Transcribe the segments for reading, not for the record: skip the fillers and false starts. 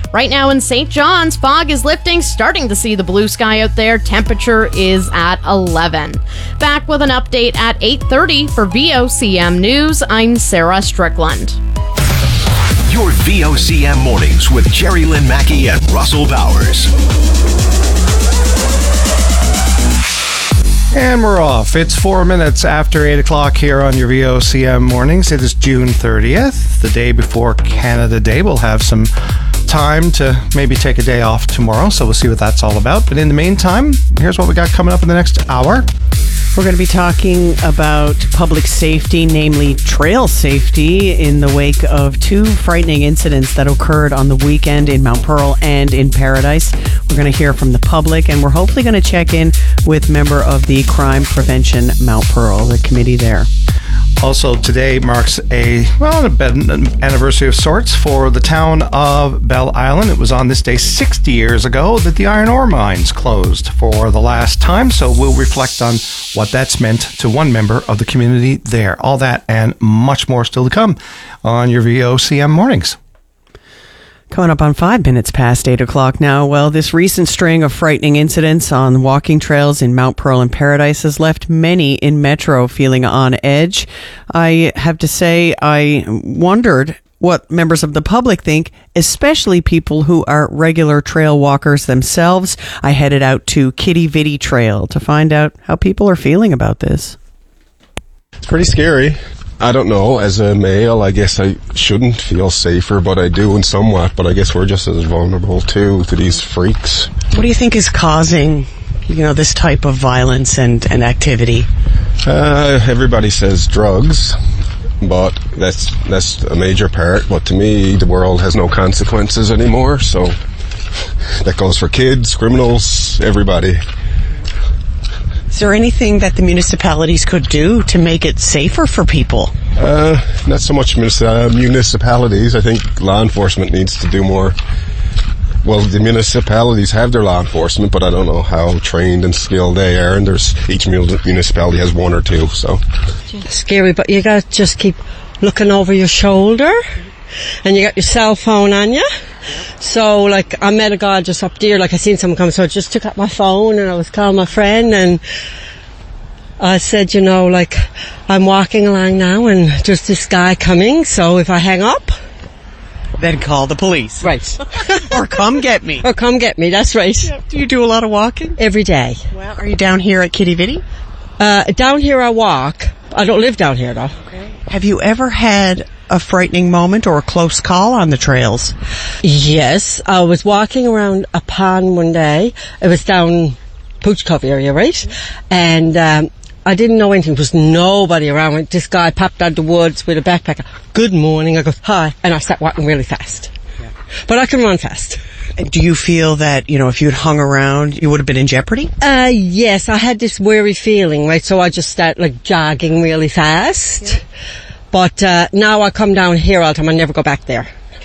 Right now in St. John's, fog is lifting, starting to see the blue sky out there. Temperature is at 11. Back with an update at 8:30 for VOCM News. I'm Sarah Strickland. Your VOCM mornings with Jerry Lynn Mackey and Russell Bowers. And we're off. It's 4 minutes after 8 o'clock here on your VOCM mornings. It is June 30th, the day before Canada Day. We'll have some time to maybe take a day off tomorrow, so we'll see what that's all about. But in the meantime, here's what we got coming up in the next hour. We're going to be talking about public safety, namely trail safety, in the wake of two frightening incidents that occurred on the weekend in Mount Pearl and in Paradise. We're going to hear from the public, and we're hopefully going to check in with member of the Crime Prevention Mount Pearl, the committee there. Also, today marks an anniversary of sorts for the town of Bell Island. It was on this day 60 years ago that the iron ore mines closed for the last time, so we'll reflect on what that's meant to one member of the community there. All that and much more still to come on your VOCM mornings. Coming up on 5 minutes past 8 o'clock now. Well, this recent string of frightening incidents on walking trails in Mount Pearl and Paradise has left many in Metro feeling on edge. I have to say, I wondered what members of the public think, especially people who are regular trail walkers themselves. I headed out to Quidi Vidi Trail to find out how people are feeling about this. It's pretty scary. I don't know, as a male, I guess I shouldn't feel safer, but I do in somewhat, but I guess we're just as vulnerable too to these freaks. What do you think is causing, this type of violence and activity? Everybody says drugs, but that's a major part, but to me, the world has no consequences anymore, so that goes for kids, criminals, everybody. Is there anything that the municipalities could do to make it safer for people? Not so much municipalities. I think law enforcement needs to do more. Well, the municipalities have their law enforcement, but I don't know how trained and skilled they are, and each municipality has one or two, so. It's scary, but you gotta just keep looking over your shoulder, and you got your cell phone on you. So, I met a guy just up there, I seen someone come, so I just took out my phone and I was calling my friend, and I said, I'm walking along now and there's this guy coming, so if I hang up, then call the police. Right. Or come get me. Or come get me, that's right. Yeah. Do you do a lot of walking? Every day. Well, are you down here at Quidi Vidi? Down here I walk. I don't live down here, though. Okay. Have you ever had a frightening moment or a close call on the trails? Yes. I was walking around a pond one day. It was down Pooch Cove area, right? And I didn't know anything. There was nobody around. This guy popped out of the woods with a backpack. Good morning. I go, hi. And I start walking really fast. Yeah. But I can run fast. Do you feel that, if you'd hung around, you would have been in jeopardy? Yes. I had this weary feeling, right? So I just start jogging really fast. Yeah. But now I come down here all the time. I never go back there.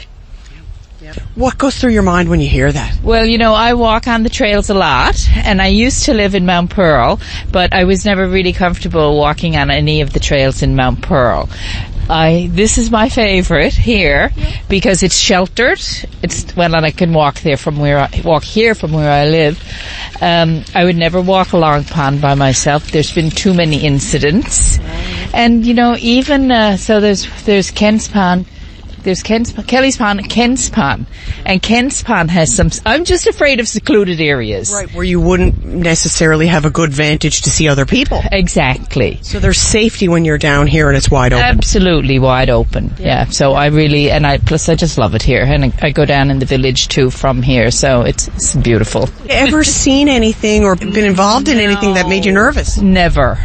What goes through your mind when you hear that? Well, I walk on the trails a lot, and I used to live in Mount Pearl, but I was never really comfortable walking on any of the trails in Mount Pearl. This is my favorite here because it's sheltered. And I can walk here from where I live. I would never walk along Pond by myself. There's been too many incidents, and even so, there's Kent's Pond. There's Kelly's Pond, and Kent's Pond. And Kent's Pond has some. I'm just afraid of secluded areas. Right, where you wouldn't necessarily have a good vantage to see other people. Exactly. So there's safety when you're down here and it's wide open. Absolutely wide open. Yeah. So I really, plus I just love it here. And I go down in the village too from here. So it's beautiful. Ever seen anything or been involved in anything that made you nervous? Never.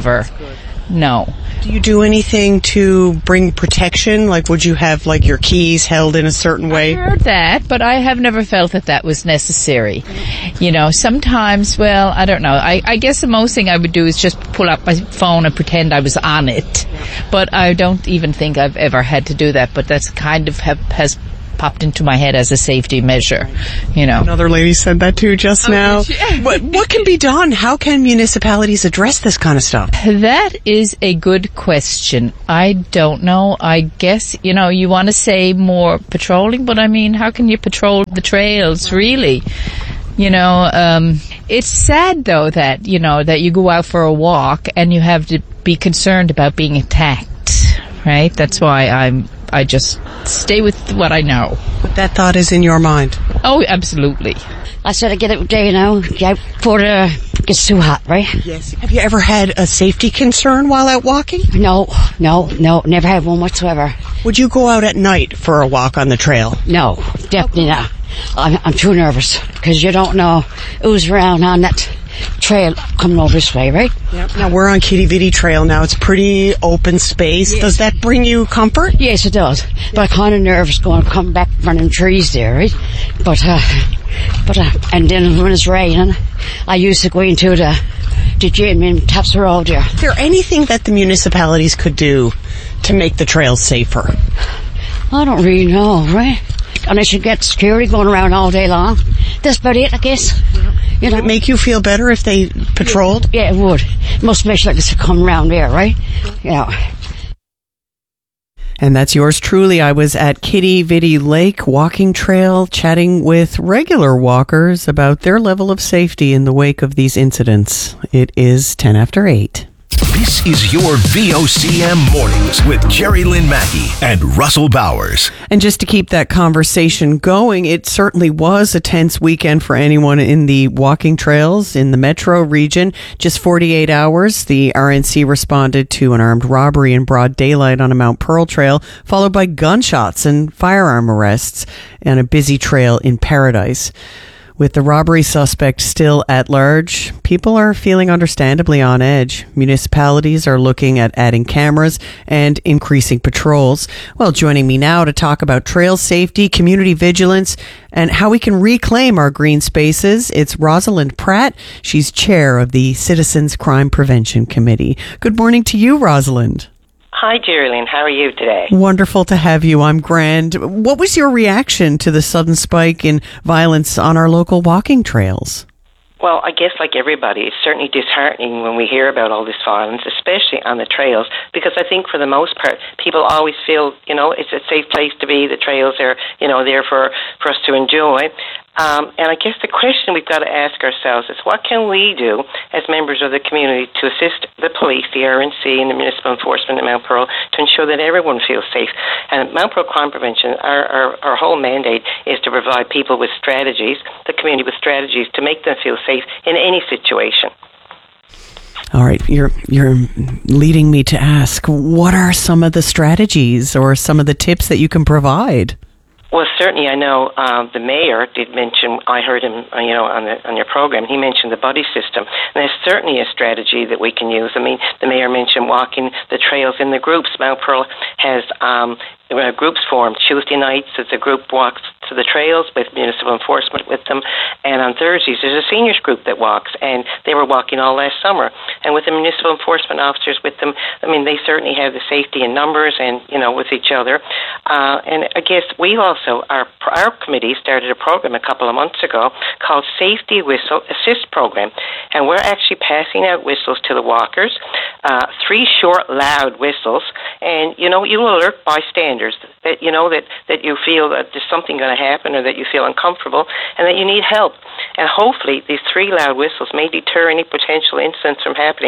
No. Do you do anything to bring protection? Would you have, your keys held in a certain way? I heard that, but I have never felt that was necessary. Sometimes, I don't know. I guess the most thing I would do is just pull up my phone and pretend I was on it. But I don't even think I've ever had to do that. But that's kind of has popped into my head as a safety measure, Another lady said that too just now. What can be done? How can municipalities address this kind of stuff? That is a good question. I don't know. I guess, you want to say more patrolling, but I mean, how can you patrol the trails, really? It's sad though that, that you go out for a walk and you have to be concerned about being attacked, right? That's why I just stay with what I know. But that thought is in your mind. Oh, absolutely. I said I get out there, get out before it gets too hot, right? Yes. Have you ever had a safety concern while out walking? No, never had one whatsoever. Would you go out at night for a walk on the trail? No, definitely not. I'm too nervous because you don't know who's around on that trail coming over this way, right? Yep. Now we're on Kitty Vitty Trail now. It's pretty open space. Yes. Does that bring you comfort? Yes, it does. But I'm kind of nervous coming back from them trees there, right? But and then when it's raining, I used to go into the gym in Taps Road there. Is there anything that the municipalities could do to make the trails safer? I don't really know, right? Unless you get security going around all day long. That's about it, I guess. Would it make you feel better if they patrolled? Yeah, it would. Most especially like this to come around there, right? Yeah. And that's yours truly. I was at Kitty Vitty Lake walking trail chatting with regular walkers about their level of safety in the wake of these incidents. It is 10 after 8. This is your VOCM Mornings with Jerry Lynn Mackey and Russell Bowers. And just to keep that conversation going, it certainly was a tense weekend for anyone in the walking trails in the metro region. Just 48 hours, the RNC responded to an armed robbery in broad daylight on a Mount Pearl trail, followed by gunshots and firearm arrests on a busy trail in Paradise. With the robbery suspect still at large, people are feeling understandably on edge. Municipalities are looking at adding cameras and increasing patrols. Well, joining me now to talk about trail safety, community vigilance, and how we can reclaim our green spaces, it's Rosalind Pratt. She's chair of the Citizens Crime Prevention Committee. Good morning to you, Rosalind. Hi, Jerry-Lynn. How are you today? Wonderful to have you. I'm grand. What was your reaction to the sudden spike in violence on our local walking trails? Well, I guess like everybody, it's certainly disheartening when we hear about all this violence, especially on the trails, because I think for the most part, people always feel, it's a safe place to be. The trails are, there for us to enjoy. And I guess the question we've got to ask ourselves is, what can we do as members of the community to assist the police, the RNC, and the municipal enforcement at Mount Pearl to ensure that everyone feels safe? And at Mount Pearl Crime Prevention, our whole mandate is to provide people with strategies, the community with strategies to make them feel safe in any situation. All right, you're leading me to ask, what are some of the strategies or some of the tips that you can provide? Well, certainly, I know the mayor did mention. I heard him, on your program. He mentioned the buddy system, and there's certainly a strategy that we can use. I mean, the mayor mentioned walking the trails in the groups. Mount Pearl has groups formed. Tuesday nights, as a group walks to the trails with municipal enforcement with them, and on Thursdays there's a seniors group that walks, and they were walking all last summer. And with the municipal enforcement officers with them, I mean, they certainly have the safety in numbers and with each other. And I guess we also, our committee started a program a couple of months ago called Safety Whistle Assist Program, and we're actually passing out whistles to the walkers, 3 short, loud whistles, and you'll alert bystanders that that you feel that there's something going to happen or that you feel uncomfortable and that you need help. And hopefully these 3 loud whistles may deter any potential incidents from happening.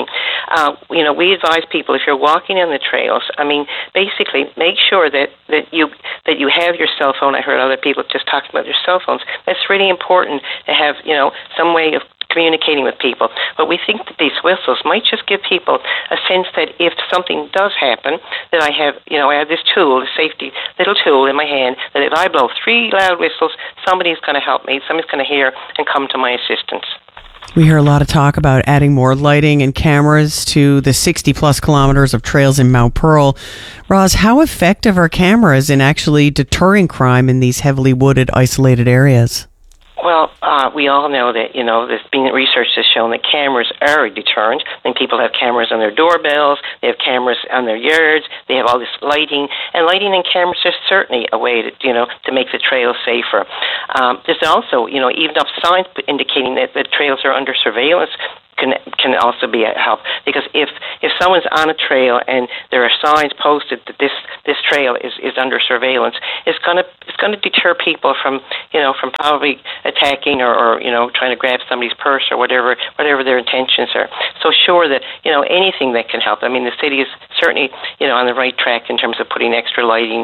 We advise people, if you're walking on the trails, I mean, basically make sure that you have your cell phone. I heard other people just talking about their cell phones. It's really important to have, some way of communicating with people. But we think that these whistles might just give people a sense that if something does happen, that I have this tool, a safety little tool in my hand, that if I blow 3 loud whistles, somebody's going to help me, somebody's going to hear and come to my assistance. We hear a lot of talk about adding more lighting and cameras to the 60-plus kilometers of trails in Mount Pearl. Roz, how effective are cameras in actually deterring crime in these heavily wooded, isolated areas? Well, we all know that, there's been research has shown that cameras are a deterrent. I mean, people have cameras on their doorbells, they have cameras on their yards, they have all this lighting, and lighting and cameras are certainly a way to, to make the trails safer. There's also, even up signs indicating that the trails are under surveillance can also be a help, because if someone's on a trail and there are signs posted that this trail is under surveillance, it's gonna deter people from probably attacking or trying to grab somebody's purse or whatever their intentions are. So sure that anything that can help. I mean, the city is certainly on the right track in terms of putting extra lighting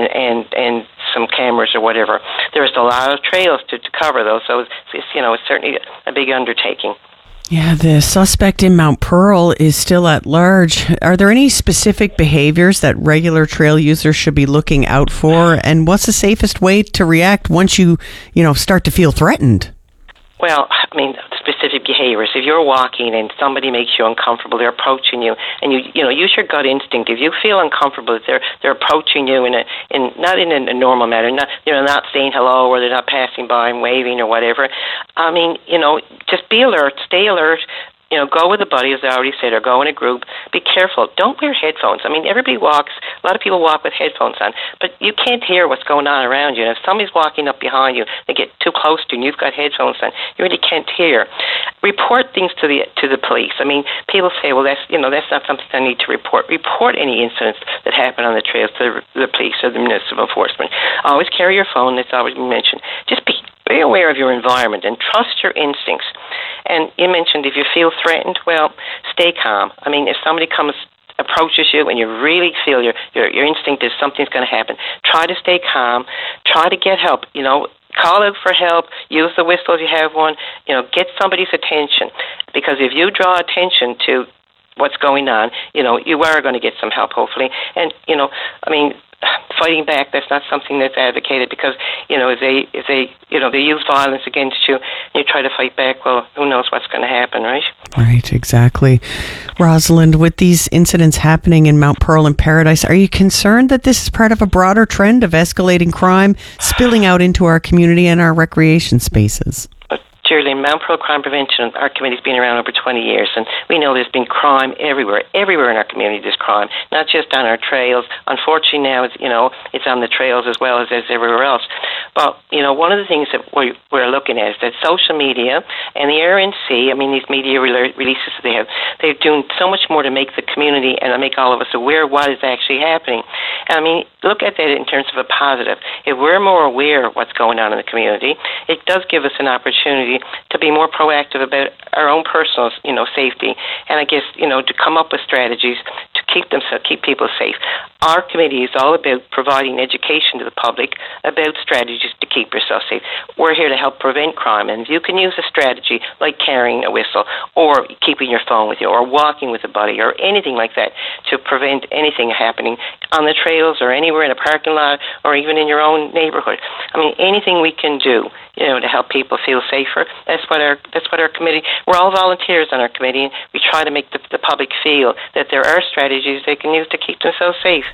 and some cameras or whatever. There's a lot of trails to cover though, so it's certainly a big undertaking. Yeah, the suspect in Mount Pearl is still at large. Are there any specific behaviors that regular trail users should be looking out for? And what's the safest way to react once you start to feel threatened? Well, I mean, specific behaviors. If you're walking and somebody makes you uncomfortable, they're approaching you, and you use your gut instinct. If you feel uncomfortable, that they're approaching you not in a normal manner, not saying hello, or they're not passing by and waving or whatever. I mean, just be alert, stay alert. Go with a buddy, as I already said, or go in a group. Be careful. Don't wear headphones. I mean, a lot of people walk with headphones on, but you can't hear what's going on around you. And if somebody's walking up behind you, they get too close to you, and you've got headphones on, you really can't hear. Report things to the police. I mean, people say, well, that's not something I need to report. Report any incidents that happen on the trails to the police or the municipal enforcement. Always carry your phone. That's always been mentioned. Just be aware of your environment and trust your instincts. And you mentioned if you feel threatened, well, stay calm. I mean, if somebody approaches you and you really feel your instinct is something's going to happen, try to stay calm. Try to get help. Call out for help. Use the whistle if you have one. Get somebody's attention, because if you draw attention to what's going on, you are going to get some help, hopefully. And I mean, fighting back, that's not something that's advocated, because if they use violence against you and you try to fight back, well, who knows what's going to happen, right? Right, exactly. Rosalind, with these incidents happening in Mount Pearl and Paradise, are you concerned that this is part of a broader trend of escalating crime spilling out into our community and our recreation spaces? Shirley, Mount Pearl Crime Prevention, our committee's been around over 20 years, and we know there's been crime everywhere. Everywhere in our community there's crime, not just on our trails. Unfortunately now, it's on the trails as well as everywhere else. But, one of the things that we're looking at is that social media and the RNC, I mean, these media releases they're doing so much more to make the community and to make all of us aware of what is actually happening. And I mean, look at that in terms of a positive. If we're more aware of what's going on in the community, it does give us an opportunity to be more proactive about our own personal, safety, and I guess, to come up with strategies to keep people safe. Our committee is all about providing education to the public about strategies to keep yourself safe. We're here to help prevent crime, and if you can use a strategy like carrying a whistle, or keeping your phone with you, or walking with a buddy, or anything like that to prevent anything happening on the trails or anywhere in a parking lot or even in your own neighborhood. I mean, anything we can do, to help people feel safer. That's what our committee. We're all volunteers on our committee, and we try to make the public feel that there are strategies they can use to keep themselves safe.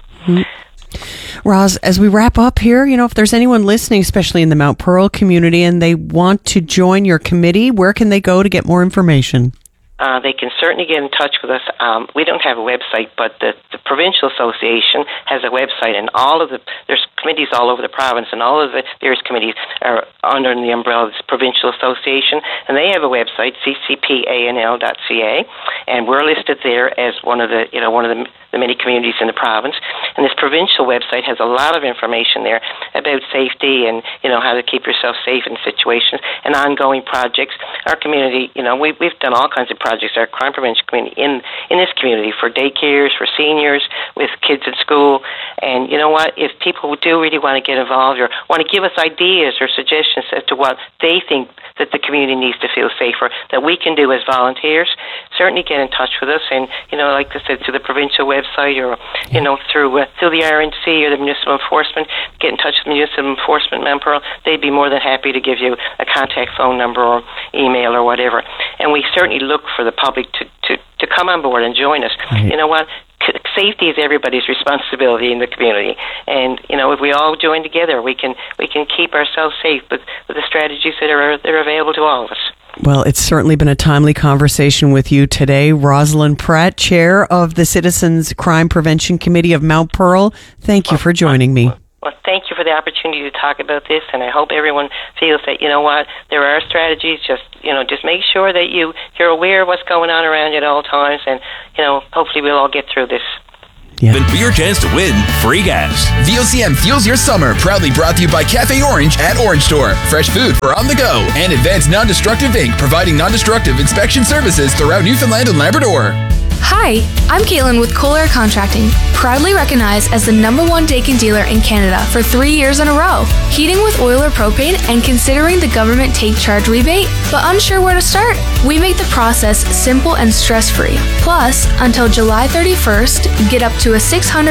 Mm-hmm. Roz, as we wrap up here, if there's anyone listening, especially in the Mount Pearl community, and they want to join your committee, where can they go to get more information? They can certainly get in touch with us. We don't have a website, but the Provincial Association has a website, and there's committees all over the province, and all of the various committees are under the umbrella of the Provincial Association, and they have a website, ccpanl.ca, and we're listed there as one of the many communities in the province. And this provincial website has a lot of information there about safety and how to keep yourself safe in situations and ongoing projects. Our community, we've done all kinds of projects. Our crime prevention community in this community for daycares, for seniors, with kids at school. And you know what? If people do really want to get involved or want to give us ideas or suggestions as to what they think that the community needs to feel safer, that we can do as volunteers, certainly get in touch with us. And like I said, through the provincial website or through the RNC or the municipal enforcement, get in touch with the municipal enforcement member. They'd be more than happy to give you a contact phone number or email or whatever. And we certainly look for the public to come on board and join us. Right. You know what? safety is everybody's responsibility in the community. And, if we all join together, we can keep ourselves safe with the strategies that are available to all of us. Well, it's certainly been a timely conversation with you today. Rosalind Pratt, Chair of the Citizens Crime Prevention Committee of Mount Pearl. Thank you for joining me. Well, thank you for the opportunity to talk about this, and I hope everyone feels that, there are strategies. Just make sure that you're aware of what's going on around you at all times, and, hopefully we'll all get through this. Yeah. Then for your chance to win free gas. VOCM fuels your summer. Proudly brought to you by Cafe Orange at Orange Store. Fresh food for on the go. And Advanced Non-Destructive Inc., providing non-destructive inspection services throughout Newfoundland and Labrador. Hi, I'm Caitlin with Kohler Contracting, proudly recognized as the #1 Daikin dealer in Canada for 3 years in a row. Heating with oil or propane and considering the government take charge rebate, but unsure where to start? We make the process simple and stress-free. Plus, until July 31st, get up to a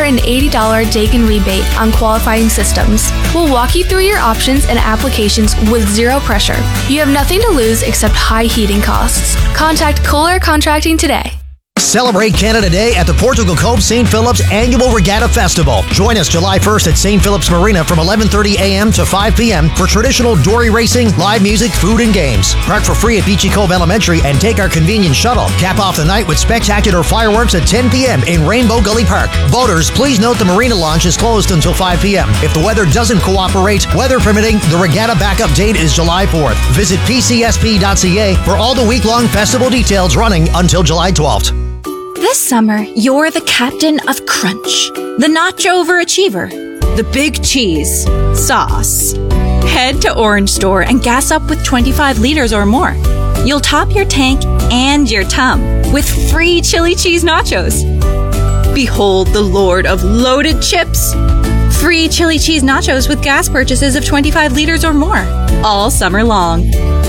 $680 Daikin rebate on qualifying systems. We'll walk you through your options and applications with zero pressure. You have nothing to lose except high heating costs. Contact Kohler Contracting today. Celebrate Canada Day at the Portugal Cove St. Philip's Annual Regatta Festival. Join us July 1st at St. Philip's Marina from 11:30 a.m. to 5 p.m. for traditional dory racing, live music, food, and games. Park for free at Beachy Cove Elementary and take our convenient shuttle. Cap off the night with spectacular fireworks at 10 p.m. in Rainbow Gully Park. Voters, please note the marina launch is closed until 5 p.m. If the weather doesn't cooperate, weather permitting, the regatta backup date is July 4th. Visit pcsp.ca for all the week-long festival details running until July 12th. This summer, you're the captain of Crunch, the nacho overachiever, the big cheese, sauce. Head to Orange Store and gas up with 25 liters or more. You'll top your tank and your tum with free chili cheese nachos. Behold the lord of loaded chips. Free chili cheese nachos with gas purchases of 25 liters or more. All summer long.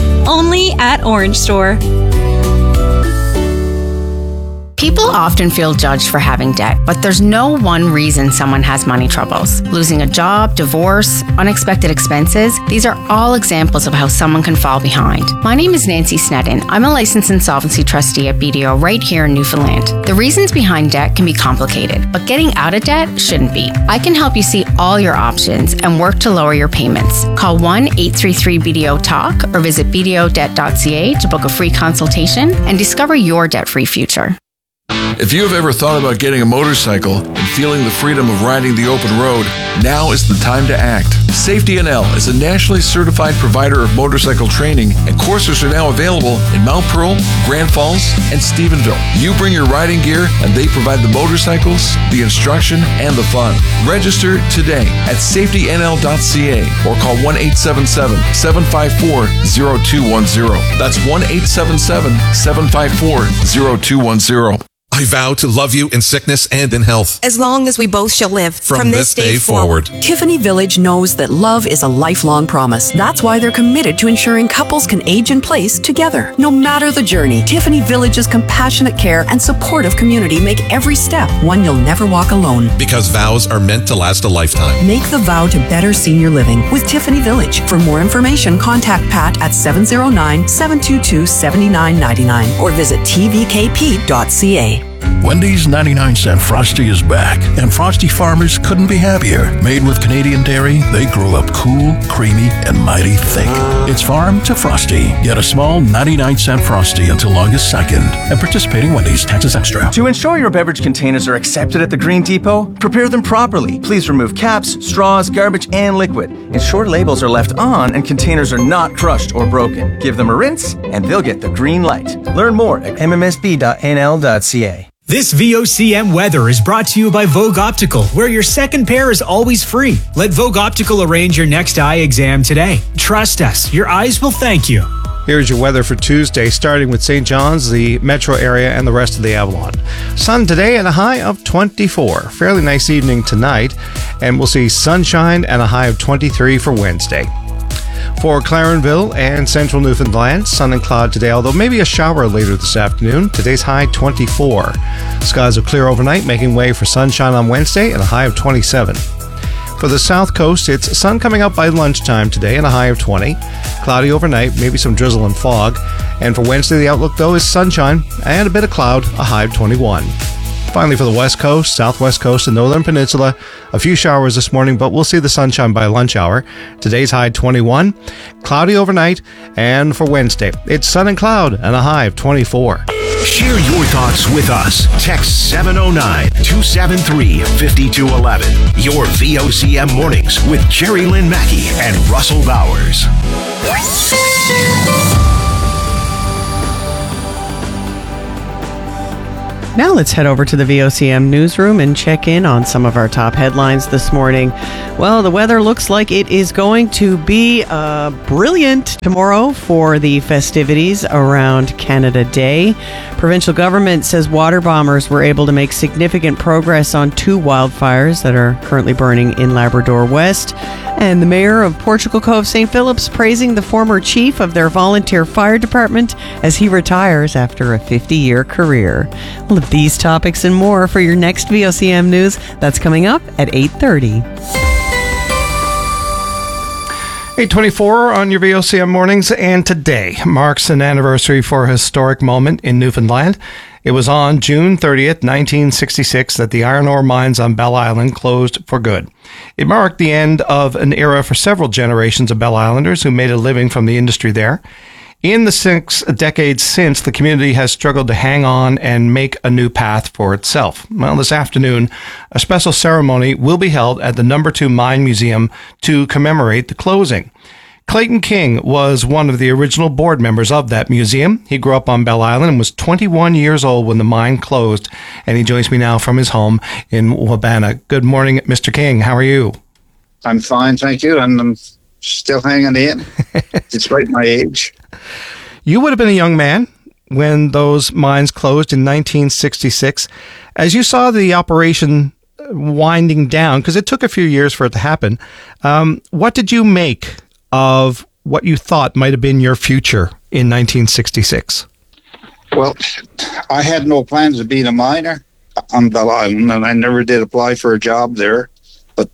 Only at Orange Store. People often feel judged for having debt, but there's no one reason someone has money troubles. Losing a job, divorce, unexpected expenses, these are all examples of how someone can fall behind. My name is Nancy Snedden. I'm a licensed insolvency trustee at BDO right here in Newfoundland. The reasons behind debt can be complicated, but getting out of debt shouldn't be. I can help you see all your options and work to lower your payments. Call 1-833-BDO-TALK or visit bdodebt.ca to book a free consultation and discover your debt-free future. If you have ever thought about getting a motorcycle and feeling the freedom of riding the open road, now is the time to act. Safety NL is a nationally certified provider of motorcycle training, and courses are now available in Mount Pearl, Grand Falls, and Stephenville. You bring your riding gear, and they provide the motorcycles, the instruction, and the fun. Register today at safetynl.ca or call 1-877-754-0210. That's 1-877-754-0210. I vow to love you in sickness and in health, as long as we both shall live from this day forward. Tiffany Village knows that love is a lifelong promise. That's why they're committed to ensuring couples can age in place together. No matter the journey, Tiffany Village's compassionate care and supportive community make every step one you'll never walk alone. Because vows are meant to last a lifetime. Make the vow to better senior living with Tiffany Village. For more information, contact Pat at 709-722-7999 or visit tvkp.ca. Wendy's 99-cent Frosty is back, and Frosty farmers couldn't be happier. Made with Canadian dairy, they grew up cool, creamy, and mighty thick. It's farm to Frosty. Get a small 99-cent Frosty until August 2nd. And participating Wendy's, taxes extra. To ensure your beverage containers are accepted at the Green Depot, prepare them properly. Please remove caps, straws, garbage, and liquid. Ensure labels are left on and containers are not crushed or broken. Give them a rinse, and they'll get the green light. Learn more at mmsb.nl.ca. This VOCM weather is brought to you by Vogue Optical, where your second pair is always free. Let Vogue Optical arrange your next eye exam today. Trust us, your eyes will thank you. Here's your weather for Tuesday, starting with St. John's, the metro area, and the rest of the Avalon. Sun today and a high of 24. Fairly nice evening tonight, and we'll see sunshine and a high of 23 for Wednesday. For Clarenville and central Newfoundland, sun and cloud today, although maybe a shower later this afternoon. Today's high 24. Skies will clear overnight, making way for sunshine on Wednesday and a high of 27. For the south coast, it's sun coming up by lunchtime today and a high of 20. Cloudy overnight, maybe some drizzle and fog. And for Wednesday, the outlook, though, is sunshine and a bit of cloud, a high of 21. Finally, for the West Coast, Southwest Coast, and Northern Peninsula, a few showers this morning, but we'll see the sunshine by lunch hour. Today's high 21, cloudy overnight, and for Wednesday, it's sun and cloud and a high of 24. Share your thoughts with us. Text 709-273-5211. Your VOCM mornings with Jerry Lynn Mackey and Russell Bowers. Now let's head over to the VOCM newsroom and check in on some of our top headlines this morning. Well, the weather looks like it is going to be brilliant tomorrow for the festivities around Canada Day. Provincial government says water bombers were able to make significant progress on 2 wildfires that are currently burning in Labrador West. And the mayor of Portugal Cove St. Philip's praising the former chief of their volunteer fire department as he retires after a 50-year career. We'll have these topics and more for your next VOCM news. That's coming up at 8:30. 8:24 on your VOCM mornings, and today marks an anniversary for a historic moment in Newfoundland. It was on June 30th, 1966, that the iron ore mines on Bell Island closed for good. It marked the end of an era for several generations of Bell Islanders who made a living from the industry there. In the 6 decades since, the community has struggled to hang on and make a new path for itself. Well, this afternoon, a special ceremony will be held at the No. 2 Mine Museum to commemorate the closing. Clayton King was one of the original board members of that museum. He grew up on Bell Island and was 21 years old when the mine closed, and he joins me now from his home in Wabana. Good morning, Mr. King. How are you? I'm fine, thank you, and I'm still hanging in, despite my age. You would have been a young man when those mines closed in 1966. As you saw the operation winding down, because it took a few years for it to happen, what did you make of what you thought might have been your future in 1966? Well, I had no plans of being a miner on Bell Island, and I never did apply for a job there. But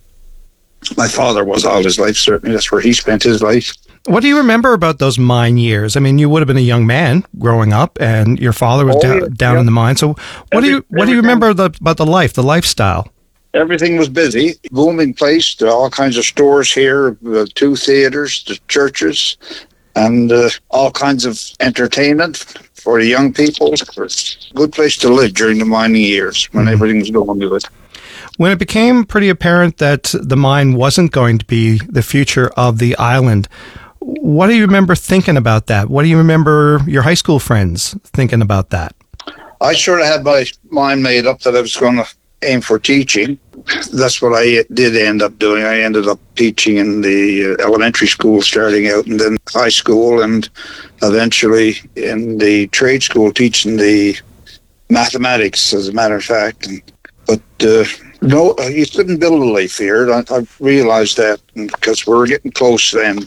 my father was all his life, certainly. That's where he spent his life. What do you remember about those mine years? I mean, you would have been a young man growing up, and your father was down in the mine. So what do you remember about the life, the lifestyle? Everything was busy, booming place. There are all kinds of stores here, 2 theaters, the churches, and all kinds of entertainment for the young people. It's a good place to live during the mining years when everything was going good. When it became pretty apparent that the mine wasn't going to be the future of the island, what do you remember thinking about that? What do you remember your high school friends thinking about that? I sort of had my mind made up that I was going to aim for teaching. That's what I did end up doing. I ended up teaching in the elementary school starting out, and then high school, and eventually in the trade school teaching the mathematics, as a matter of fact. But no, you couldn't build a life here. I realized that because we were getting close then.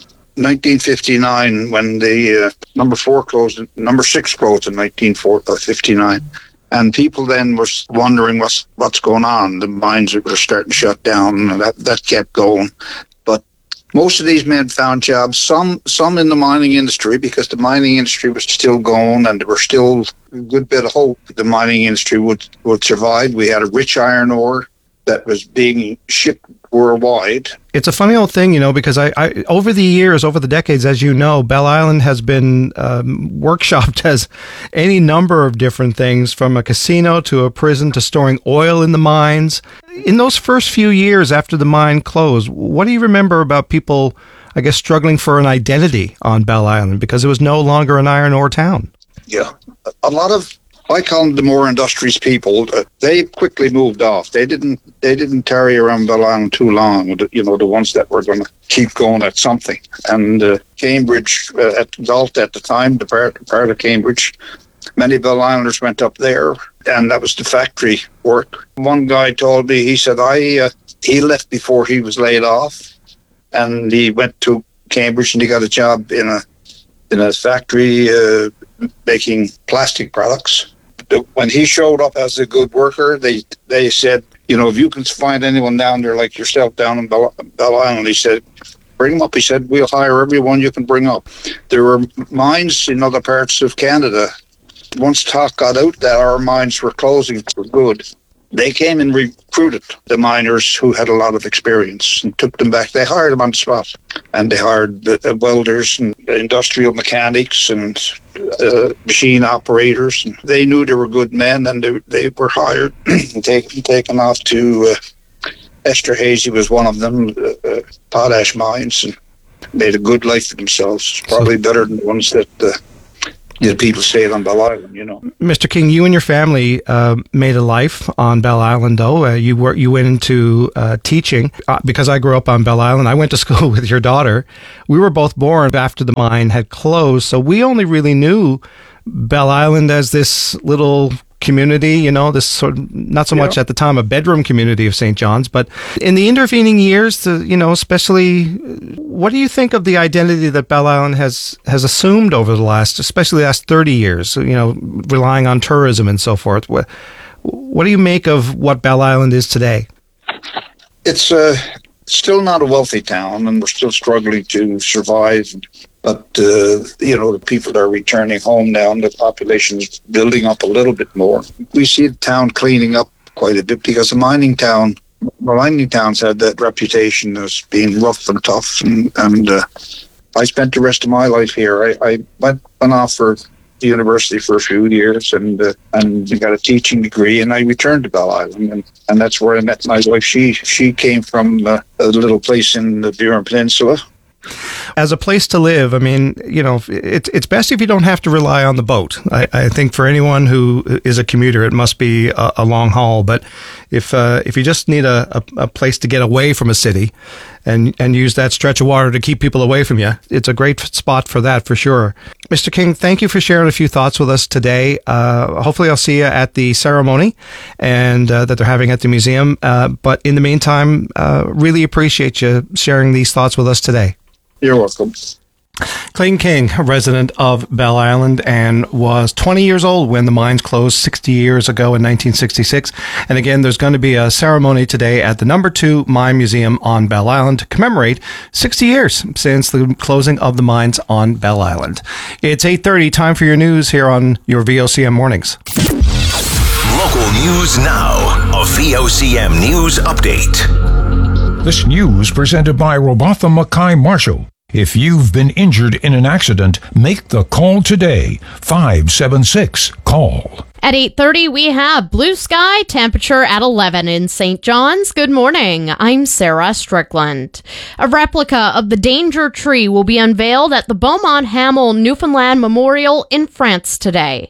1959, when the number 4 closed, number 6 closed in 1959. And people then were wondering what's going on. The mines were starting to shut down, and that kept going. But most of these men found jobs, some in the mining industry, because the mining industry was still going, and there was still a good bit of hope the mining industry would survive. We had a rich iron ore that was being shipped worldwide. It's a funny old thing, because I over the years, over the decades, as you know, Bell Island has been workshopped as any number of different things, from a casino to a prison to storing oil in the mines. In those first few years after the mine closed, what do you remember about people, I guess, struggling for an identity on Bell Island because it was no longer an iron ore town? Yeah, a lot of, I call them the more industrious people. They quickly moved off. They didn't tarry around Bell Island too long. The ones that were going to keep going at something. And Cambridge, at Galt at the time, the part of Cambridge, many Bell Islanders went up there, and that was the factory work. One guy told me, he said, he left before he was laid off, and he went to Cambridge and he got a job in a factory making plastic products. When he showed up as a good worker, they said, if you can find anyone down there like yourself down in Bell Island, he said, bring them up. He said, we'll hire everyone you can bring up. There were mines in other parts of Canada once talk got out that our mines were closing for good, they came and recruited the miners who had a lot of experience and took them back. They hired them on the spot, and they hired the welders and industrial mechanics and machine operators. And they knew they were good men, and they were hired and taken off to Esterhazy was one of them, potash mines, and made a good life for themselves. Probably better than the ones that the people stayed on Bell Island, you know. Mr. King, you and your family made a life on Bell Island, though. You went into teaching. Because I grew up on Bell Island, I went to school with your daughter. We were both born after the mine had closed, so we only really knew Bell Island as this little community, you know, this sort of, not so much at the time a bedroom community of St. John's, but in the intervening years, you know, especially, what do you think of the identity that Bell Island has assumed over the last 30 years, you know, relying on tourism and so forth? What do you make of what Bell Island is today? It's still not a wealthy town, and we're still struggling to survive. But, you know, the people are returning home now, and the population is building up a little bit more. We see the town cleaning up quite a bit because the mining towns had that reputation as being rough and tough. And I spent the rest of my life here. I went off for the university for a few years and got a teaching degree, and I returned to Bell Island, and that's where I met my wife. She came from a little place in the Burin Peninsula. As a place to live, I mean, you know, it's best if you don't have to rely on the boat. I think for anyone who is a commuter, it must be a long haul. But if you just need a place to get away from a city and use that stretch of water to keep people away from you, it's a great spot for that, for sure. Mr. King, thank you for sharing a few thoughts with us today. Hopefully I'll see you at the ceremony and that they're having at the museum. But in the meantime, really appreciate you sharing these thoughts with us today. You're welcome. Clayton King, a resident of Bell Island, and was 20 years old when the mines closed 60 years ago in 1966. And again, there's going to be a ceremony today at the No. 2 Mine Museum on Bell Island to commemorate 60 years since the closing of the mines on Bell Island. It's 8:30, time for your news here on your VOCM Mornings. Local news now, a VOCM News Update. This news presented by Robatha Mackay Marshall. If you've been injured in an accident, make the call today. 576-CALL. At 8:30, we have blue sky, temperature at 11 in St. John's. Good morning. I'm Sarah Strickland. A replica of the Danger Tree will be unveiled at the Beaumont Hamel Newfoundland Memorial in France today.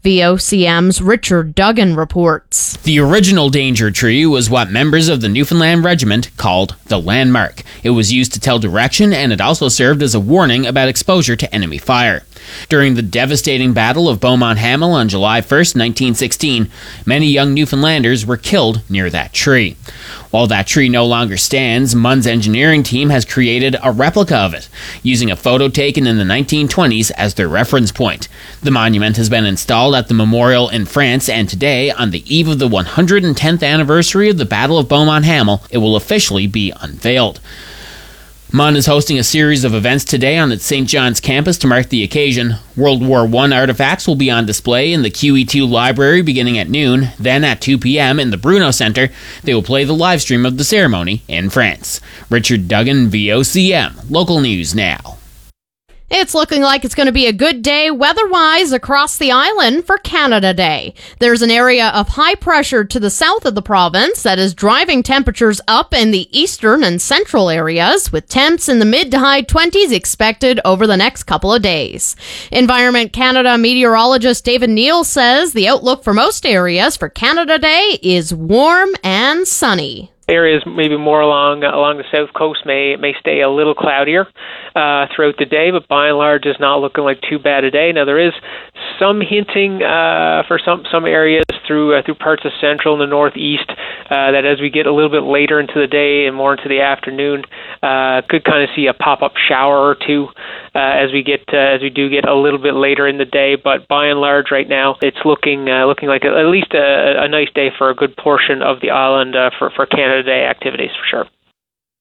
VOCM's Richard Duggan reports. The original Danger Tree was what members of the Newfoundland Regiment called the landmark. It was used to tell direction, and it also served as a warning about exposure to enemy fire. During the devastating Battle of Beaumont Hamel on July 1st, 1916, many young Newfoundlanders were killed near that tree. While that tree no longer stands, MUN's engineering team has created a replica of it, using a photo taken in the 1920s as their reference point. The monument has been installed at the memorial in France, and today, on the eve of the 110th anniversary of the Battle of Beaumont Hamel, it will officially be unveiled. MUN is hosting a series of events today on its St. John's campus to mark the occasion. World War I artifacts will be on display in the QE2 library beginning at noon. Then at 2 p.m. in the Bruno Center, they will play the live stream of the ceremony in France. Richard Duggan, VOCM. Local news now. It's looking like it's going to be a good day weather-wise across the island for Canada Day. There's an area of high pressure to the south of the province that is driving temperatures up in the eastern and central areas, with temps in the mid to high 20s expected over the next couple of days. Environment Canada meteorologist David Neal says the outlook for most areas for Canada Day is warm and sunny. Areas maybe more along the south coast may stay a little cloudier throughout the day, but by and large is not looking like too bad a day. Now there is some hinting for some areas through parts of central and the northeast that as we get a little bit later into the day and more into the afternoon, could kind of see a pop-up shower or two as we do get a little bit later in the day. But by and large, right now it's looking like at least a nice day for a good portion of the island for Canada Day activities for sure.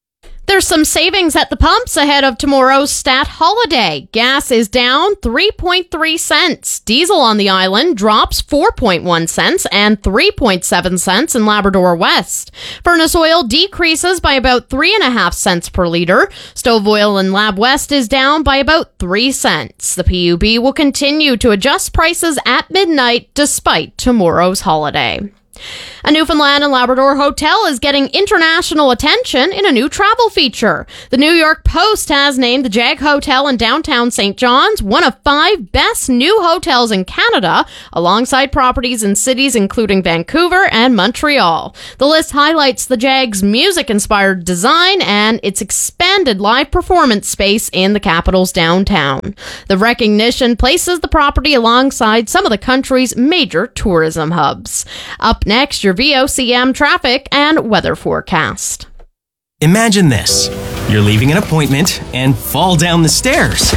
There's some savings at the pumps ahead of tomorrow's stat holiday. Gas is down 3.3 cents. Diesel on the island drops 4.1 cents and 3.7 cents in Labrador West. Furnace oil decreases by about 3.5 cents per liter. Stove oil in Lab West is down by about 3 cents. The PUB will continue to adjust prices at midnight despite tomorrow's holiday. A Newfoundland and Labrador hotel is getting international attention in a new travel feature. The New York Post has named the Jag Hotel in downtown St. John's one of 5 best new hotels in Canada, alongside properties in cities including Vancouver and Montreal. The list highlights the Jag's music-inspired design and its expanded live performance space in the capital's downtown. The recognition places the property alongside some of the country's major tourism hubs. Up next, your VOCM traffic and weather forecast. Imagine this. You're leaving an appointment and fall down the stairs.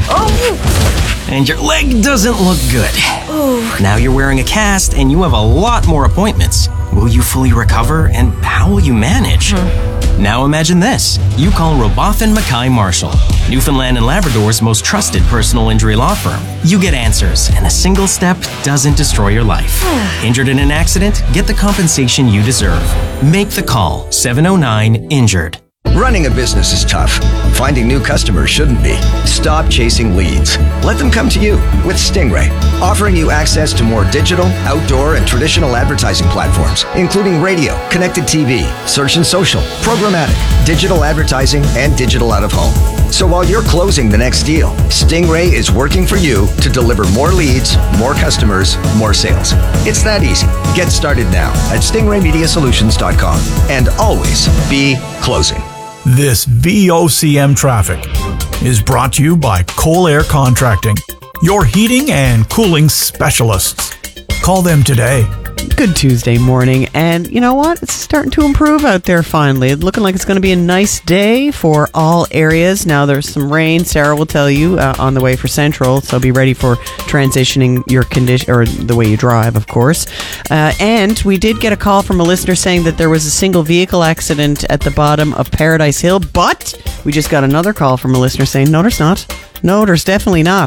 Oh! And your leg doesn't look good. Oh. Now you're wearing a cast and you have a lot more appointments. Will you fully recover and how will you manage? Now imagine this. You call Robotham Mackay Marshall, Newfoundland and Labrador's most trusted personal injury law firm. You get answers, and a single step doesn't destroy your life. Injured in an accident? Get the compensation you deserve. Make the call. 709-INJURED. Running a business is tough. Finding new customers shouldn't be. Stop chasing leads. Let them come to you with Stingray, offering you access to more digital, outdoor, and traditional advertising platforms, including radio, connected TV, search and social, programmatic, digital advertising, and digital out-of-home. So while you're closing the next deal, Stingray is working for you to deliver more leads, more customers, more sales. It's that easy. Get started now at stingraymediasolutions.com and always be closing. This VOCM traffic is brought to you by Cole Air Contracting, your heating and cooling specialists. Call them today. Good Tuesday morning, and you know what? It's starting to improve out there finally. It's looking like it's going to be a nice day for all areas. Now there's some rain, Sarah will tell you, on the way for Central, so be ready for transitioning your condition, or the way you drive, of course. And we did get a call from a listener saying that there was a single vehicle accident at the bottom of Paradise Hill, but we just got another call from a listener saying, no, there's not. No, there's definitely not.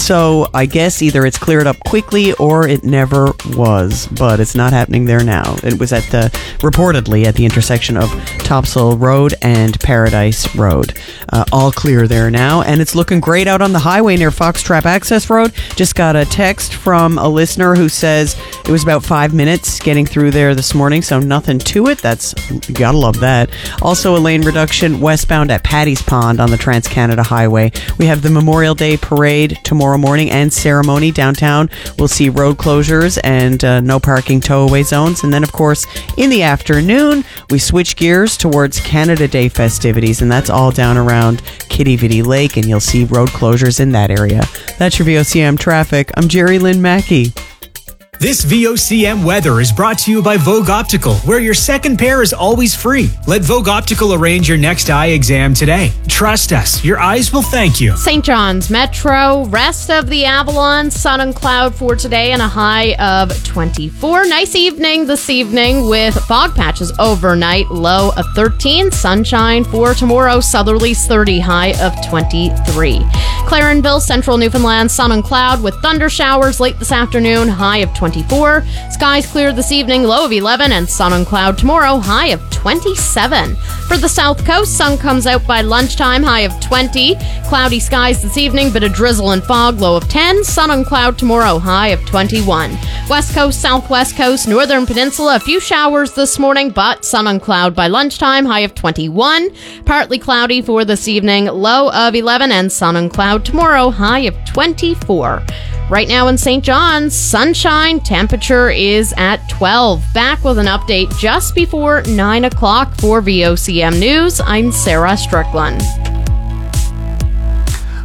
So I guess either it's cleared up quickly or it never was, but it's not happening there now. It was reportedly at the intersection of Topsail Road and Paradise Road. All clear there now, and it's looking great out on the highway near Foxtrap Access Road. Just got a text from a listener who says it was about 5 minutes getting through there this morning, so nothing to it. You gotta love that. Also a lane reduction westbound at Paddy's Pond on the Trans-Canada Highway. We have the Memorial Day Parade tomorrow morning and ceremony downtown. We'll see road closures and no parking tow-away zones. And then, of course, in the afternoon, we switch gears towards Canada Day festivities, and that's all down around Kitty Vitty Lake, and you'll see road closures in that area. That's your VOCM traffic. I'm Jerry Lynn Mackey. This VOCM weather is brought to you by Vogue Optical, where your second pair is always free. Let Vogue Optical arrange your next eye exam today. Trust us, your eyes will thank you. St. John's Metro, rest of the Avalon, sun and cloud for today and a high of 24. Nice evening this evening with fog patches overnight, low of 13. Sunshine for tomorrow, southerlies 30, high of 23. Clarenville, central Newfoundland, sun and cloud with thunder showers late this afternoon, high of 24. Skies clear this evening, low of 11, and sun and cloud tomorrow, high of 27. For the south coast, sun comes out by lunchtime, high of 20. Cloudy skies this evening, bit of drizzle and fog, low of 10. Sun and cloud tomorrow, high of 21. West coast, southwest coast, northern peninsula, a few showers this morning, but sun and cloud by lunchtime, high of 21. Partly cloudy for this evening, low of 11, and sun and cloud tomorrow, high of 24. Right now in St. John's, sunshine, temperature is at 12. Back with an update just before 9 o'clock for VOCM News. I'm Sarah Strickland.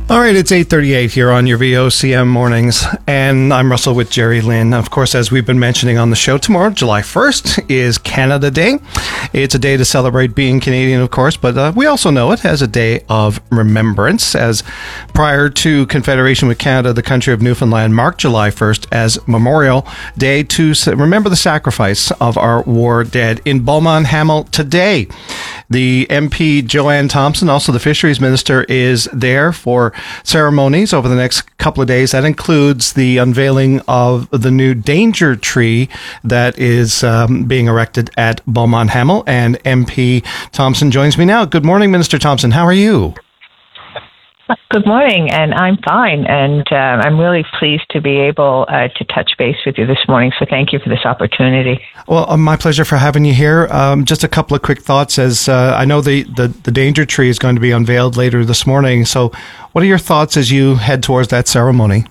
All right, it's 8:38 here on your VOCM mornings, and I'm Russell with Jerry Lynn. Of course, as we've been mentioning on the show, tomorrow, July 1st, is Canada Day. It's a day to celebrate being Canadian, of course, but we also know it as a day of remembrance, as prior to Confederation with Canada, the country of Newfoundland marked July 1st as Memorial Day to remember the sacrifice of our war dead. In Beaumont Hamel today, the MP Joanne Thompson, also the Fisheries Minister, is there for ceremonies over the next couple of days. That includes the unveiling of the new danger tree that is being erected at Beaumont Hamel. And MP Thompson joins me now. Good morning, Minister Thompson. How are you? Good morning, and I'm fine, and I'm really pleased to be able to touch base with you this morning, so thank you for this opportunity. Well, my pleasure for having you here. Just a couple of quick thoughts, as I know the danger tree is going to be unveiled later this morning, so what are your thoughts as you head towards that ceremony?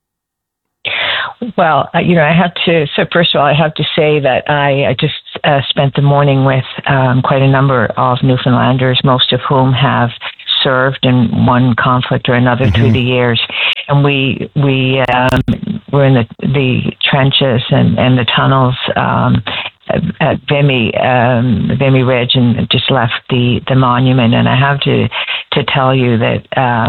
Well, I have to, so first of all, I have to say that I just spent the morning with quite a number of Newfoundlanders, most of whom have served in one conflict or another through the years, and we were in the trenches and the tunnels at Vimy Ridge, and just left the monument. And I have to tell you that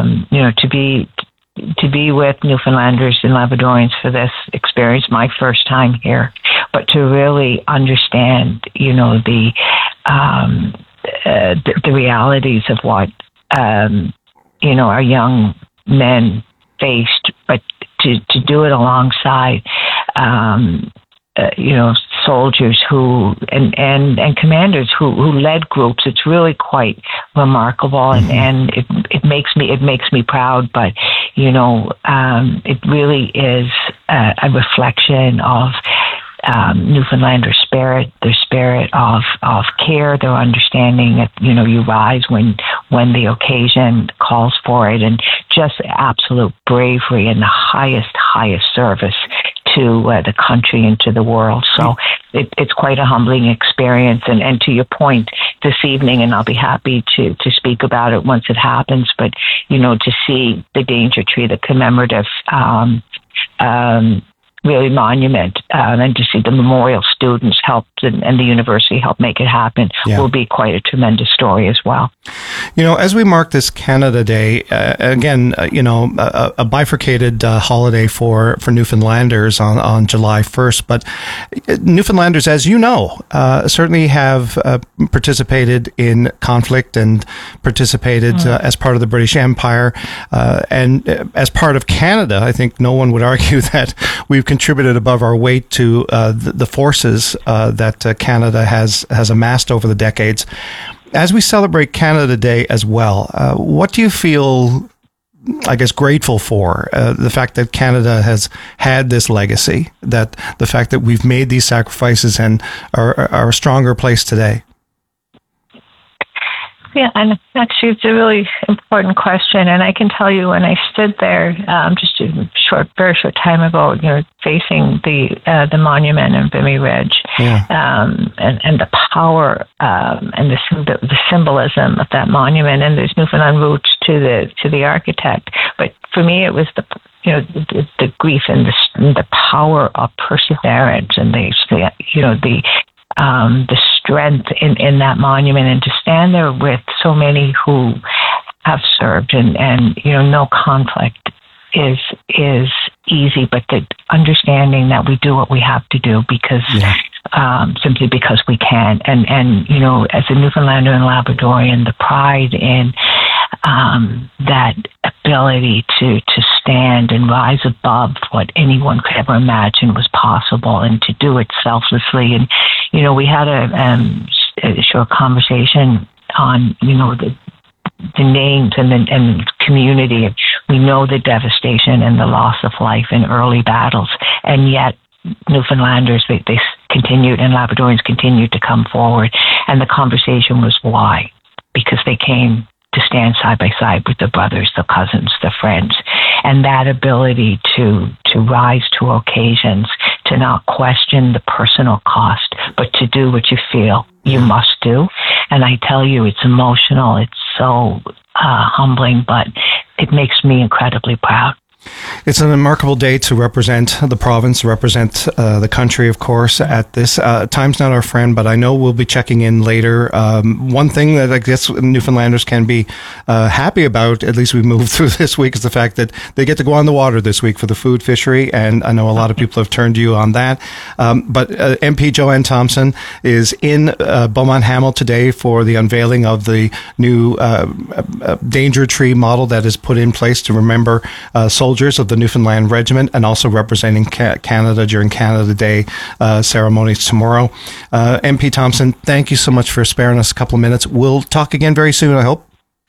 to be with Newfoundlanders and Labradorians for this experience, my first time here, but to really understand the realities of what our young men faced, but to do it alongside, soldiers who and commanders who led groups, it's really quite remarkable, and it makes me proud. But it really is a reflection of Newfoundlander spirit, their spirit of care, their understanding that you rise when the occasion calls for it, and just absolute bravery and the highest service to the country and to the world. So it's quite a humbling experience. And to your point this evening, and I'll be happy to speak about it once it happens, but to see the danger tree, the commemorative really monument, and to see the memorial students helped and the university helped make it happen will be quite a tremendous story as well. As we mark this Canada Day, again, a bifurcated holiday for Newfoundlanders on July 1st, but Newfoundlanders, as you know, certainly have participated in conflict and participated as part of the British Empire, and as part of Canada. I think no one would argue that we've contributed above our weight to the forces that Canada has amassed over the decades. As we celebrate Canada Day as well, what do you feel, I guess, grateful for? The fact that Canada has had this legacy, that the fact that we've made these sacrifices and are a stronger place today? Yeah, and actually it's a really important question. And I can tell you, when I stood there just a very short time ago, facing the monument in Vimy Ridge, and the power and the symbolism of that monument, and there's Newfoundland roots to the architect. But for me, it was the grief and the power of perseverance, and the strength in that monument, and to stand there with so many who have served, and no conflict is easy, but the understanding that we do what we have to do because simply because we can, and as a Newfoundlander and Labradorian, the pride in that ability to stand and rise above what anyone could ever imagine was possible, and to do it selflessly. And we had a short conversation on the names and the community. We know the devastation and the loss of life in early battles, and yet Newfoundlanders, they continued, and Labradorians continued to come forward. And the conversation was why? Because they came to stand side by side with their brothers, their cousins, their friends. And that ability to rise to occasions, to not question the personal cost, but to do what you feel you must do. And I tell you, it's emotional. It's so humbling, but it makes me incredibly proud. It's a remarkable day to represent the province, to represent the country, of course, at this. Time's not our friend, but I know we'll be checking in later. One thing that I guess Newfoundlanders can be happy about, at least we moved through this week, is the fact that they get to go on the water this week for the food fishery, and I know a lot of people have turned to you on that. But MP Joanne Thompson is in Beaumont Hamel today for the unveiling of the new danger tree model that is put in place to remember soldiers of the Newfoundland Regiment, and also representing Canada during Canada Day ceremonies tomorrow. MP Thompson, thank you so much for sparing us a couple of minutes. We'll talk again very soon, I hope.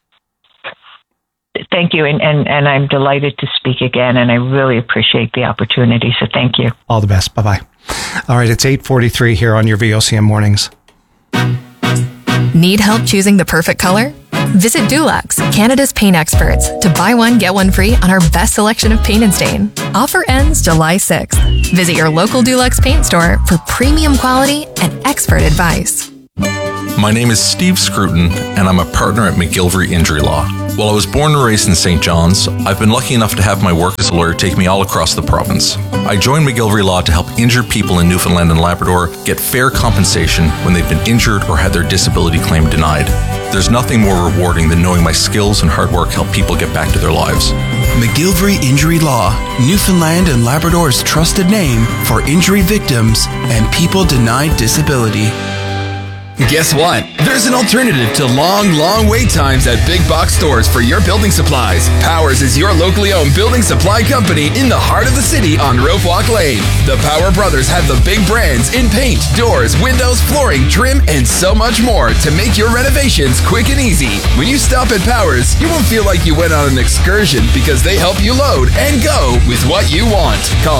Thank you, and I'm delighted to speak again, and I really appreciate the opportunity, so thank you. All the best. Bye-bye. All right, it's 8:43 here on your VOCM Mornings. Need help choosing the perfect color? Visit Dulux, Canada's paint experts, to buy one, get one free on our best selection of paint and stain. Offer ends July 6th. Visit your local Dulux paint store for premium quality and expert advice. My name is Steve Scruton, and I'm a partner at McGillivray Injury Law. While I was born and raised in St. John's, I've been lucky enough to have my work as a lawyer take me all across the province. I joined McGillivray Law to help injured people in Newfoundland and Labrador get fair compensation when they've been injured or had their disability claim denied. There's nothing more rewarding than knowing my skills and hard work help people get back to their lives. McGillivray Injury Law, Newfoundland and Labrador's trusted name for injury victims and people denied disability. Guess what? There's an alternative to long wait times at big box stores for your building supplies. Powers is your locally owned building supply company in the heart of the city on Rope Walk Lane. The Power Brothers have the big brands in paint, doors, windows, flooring, trim, and so much more to make your renovations quick and easy. When you stop at Powers, you won't feel like you went on an excursion because they help you load and go with what you want. Call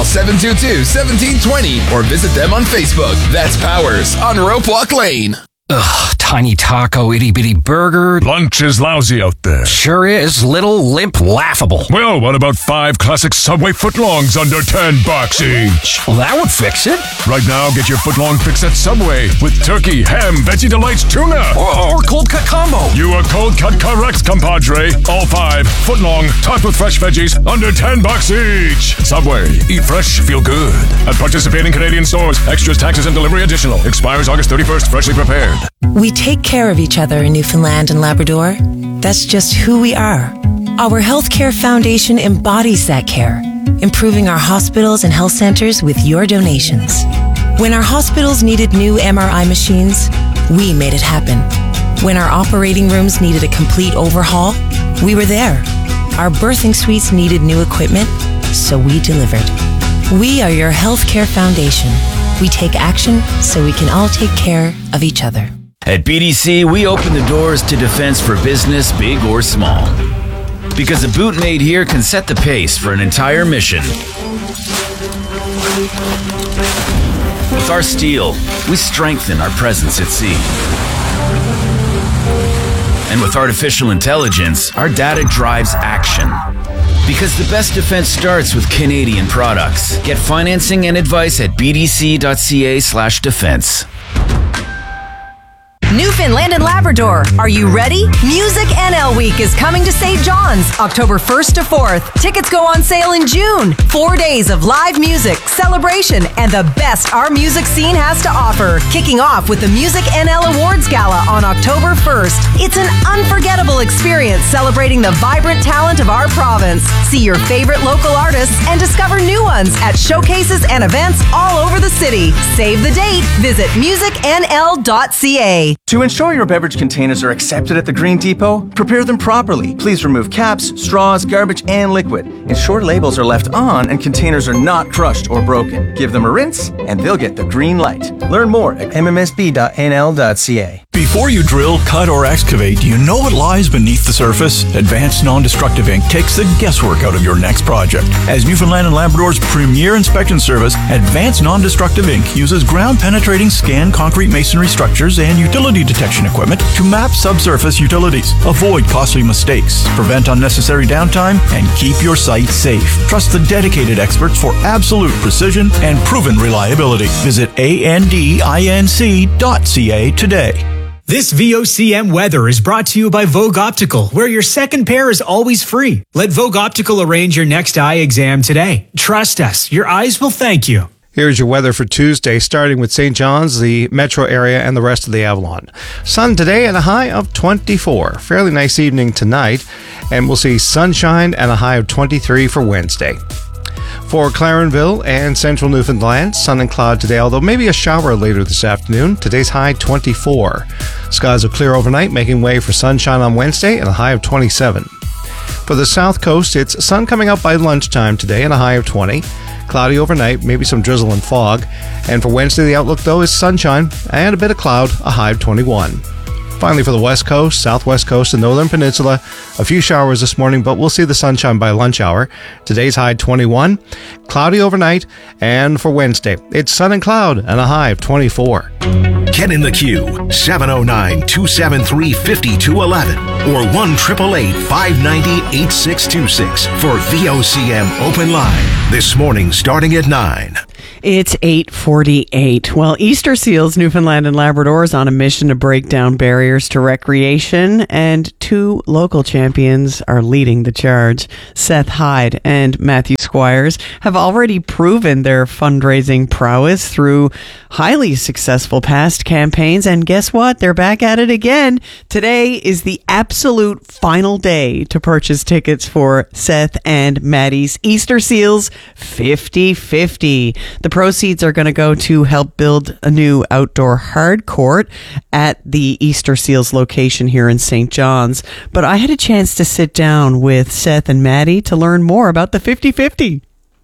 722-1720 or visit them on Facebook. That's Powers on Rope Walk Lane. Ugh, tiny taco, itty-bitty burger. Lunch is lousy out there. Sure is. Little, limp, laughable. Well, what about 5 classic Subway footlongs under $10 each? Well, that would fix it. Right now, get your footlong fix at Subway with turkey, ham, Veggie Delights, tuna. Or cold cut combo. You are cold cut correct, compadre. All 5 footlong, topped with fresh veggies, under $10 each. Subway. Eat fresh, feel good. At participating Canadian stores. Extras, taxes, and delivery additional. Expires August 31st. Freshly prepared. We take care of each other in Newfoundland and Labrador. That's just who we are. Our Healthcare Foundation embodies that care, improving our hospitals and health centers with your donations. When our hospitals needed new MRI machines, we made it happen. When our operating rooms needed a complete overhaul, we were there. Our birthing suites needed new equipment, so we delivered. We are your Healthcare Foundation. We take action so we can all take care of each other. At BDC, we open the doors to defense for business, big or small. Because a boot made here can set the pace for an entire mission. With our steel, we strengthen our presence at sea. And with artificial intelligence, our data drives action. Because the best defense starts with Canadian products. Get financing and advice at bdc.ca/defense. Newfoundland and Labrador, are you ready? Music NL Week is coming to St. John's, October 1st to 4th. Tickets go on sale in June. 4 days of live music, celebration, and the best our music scene has to offer. Kicking off with the Music NL Awards Gala on October 1st. It's an unforgettable experience celebrating the vibrant talent of our province. See your favorite local artists and discover new ones at showcases and events all over the city. Save the date. Visit musicnl.ca. To ensure your beverage containers are accepted at the Green Depot, prepare them properly. Please remove caps, straws, garbage, and liquid. Ensure labels are left on and containers are not crushed or broken. Give them a rinse, and they'll get the green light. Learn more at mmsb.nl.ca. Before you drill, cut, or excavate, do you know what lies beneath the surface? Advanced Non-Destructive Inc. takes the guesswork out of your next project. As Newfoundland and Labrador's premier inspection service, Advanced Non-Destructive Inc. uses ground-penetrating scan concrete masonry structures and utility detection equipment to map subsurface utilities, avoid costly mistakes, prevent unnecessary downtime, and keep your site safe. Trust the dedicated experts for absolute precision and proven reliability. Visit andinc.ca today. This VOCM weather is brought to you by Vogue Optical, where your second pair is always free. Let Vogue Optical arrange your next eye exam today. Trust us, your eyes will thank you. Here's your weather for Tuesday, starting with St. John's, the metro area, and the rest of the Avalon. Sun today and a high of 24. Fairly nice evening tonight, and we'll see sunshine and a high of 23 for Wednesday. For Clarenville and central Newfoundland, sun and cloud today, although maybe a shower later this afternoon. Today's high 24. Skies will clear overnight, making way for sunshine on Wednesday and a high of 27. For the south coast, it's sun coming up by lunchtime today and a high of 20. Cloudy overnight, maybe some drizzle and fog. And for Wednesday, the outlook, though, is sunshine and a bit of cloud, a high of 21. Finally, for the west coast, southwest coast, and northern peninsula, a few showers this morning, but we'll see the sunshine by lunch hour. Today's high 21, cloudy overnight, and for Wednesday, it's sun and cloud and a high of 24. Get in the queue, 709-273-5211 or 1-888-590-8626 for VOCM Open Line. This morning starting at 9. It's 8:48. Well, Easter Seals Newfoundland and Labrador is on a mission to break down barriers to recreation, and two local champions are leading the charge. Seth Hyde and Matthew Squires have already proven their fundraising prowess through highly successful past campaigns, and guess what? They're back at it again. Today is the absolute final day to purchase tickets for Seth and Maddie's Easter Seals 50/50. The proceeds are going to go to help build a new outdoor hard court at the Easter Seals location here in St. John's. But I had a chance to sit down with Seth and Maddie to learn more about the 50/50.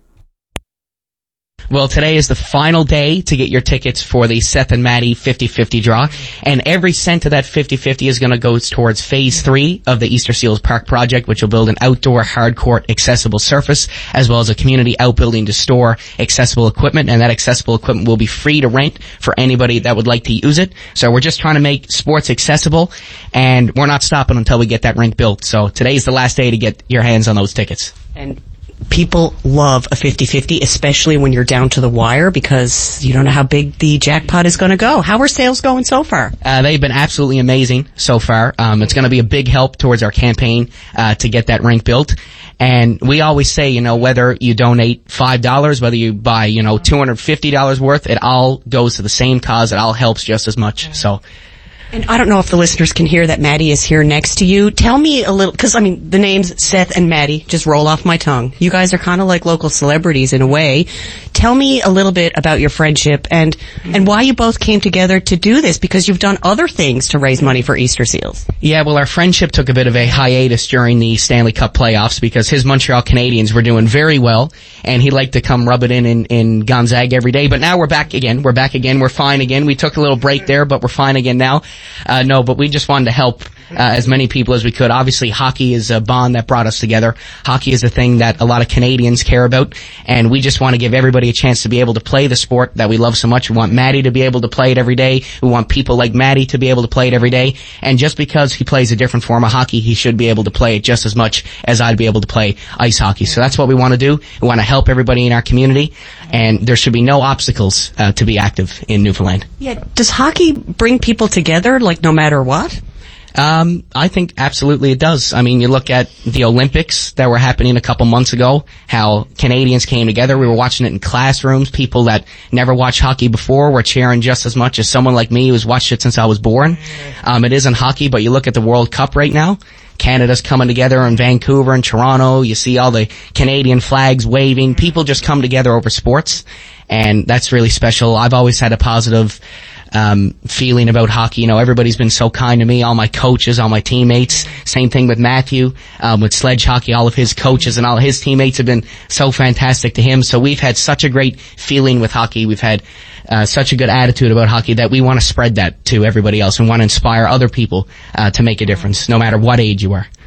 Well, today is the final day to get your tickets for the Seth and Maddie 50/50 draw, and every cent of that 50/50 is going to go towards Phase 3 of the Easter Seals Park project, which will build an outdoor hardcourt accessible surface, as well as a community outbuilding to store accessible equipment, and that accessible equipment will be free to rent for anybody that would like to use it. So we're just trying to make sports accessible, and we're not stopping until we get that rink built. So today's the last day to get your hands on those tickets. And people love a 50/50, especially when you're down to the wire, because you don't know how big the jackpot is going to go. How are sales going so far? They've been absolutely amazing so far. It's going to be a big help towards our campaign to get that rink built. And we always say, whether you donate $5, whether you buy, $250 worth, it all goes to the same cause. It all helps just as much. So. And I don't know if the listeners can hear that Maddie is here next to you. Tell me a little, because, the names Seth and Maddie just roll off my tongue. You guys are kind of like local celebrities in a way. Tell me a little bit about your friendship and why you both came together to do this, because you've done other things to raise money for Easter Seals. Yeah, well, our friendship took a bit of a hiatus during the Stanley Cup playoffs because his Montreal Canadiens were doing very well, and he liked to come rub it in Gonzaga every day. But now we're back again. We're back again. We're fine again. We took a little break there, but we're fine again now. No, but we just wanted to help as many people as we could. Obviously, hockey is a bond that brought us together. Hockey is a thing that a lot of Canadians care about, and we just want to give everybody a chance to be able to play the sport that we love so much. We want Maddie to be able to play it every day. We want people like Maddie to be able to play it every day. And just because he plays a different form of hockey, he should be able to play it just as much as I'd be able to play ice hockey. So that's what we want to do. We want to help everybody in our community, and there should be no obstacles to be active in Newfoundland. Yeah, does hockey bring people together, like no matter what? I think absolutely it does. You look at the Olympics that were happening a couple months ago, how Canadians came together. We were watching it in classrooms. People that never watched hockey before were cheering just as much as someone like me who's watched it since I was born. It isn't hockey, but you look at the World Cup right now. Canada's coming together in Vancouver and Toronto. You see all the Canadian flags waving. People just come together over sports, and that's really special. I've always had a positive feeling about hockey. Everybody's been so kind to me, all my coaches, all my teammates. Same thing with Matthew, with sledge hockey. All of his coaches and all of his teammates have been so fantastic to him. So we've had such a great feeling with hockey. We've had such a good attitude about hockey that we want to spread that to everybody else and want to inspire other people to make a difference, no matter what age you are.